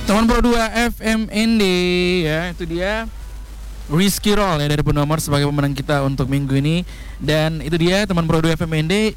Teman Pro 2 FMND ya, itu dia Rizky Roll ya dari Penomor sebagai pemenang kita untuk minggu ini. Dan itu dia teman Pro 2 FMND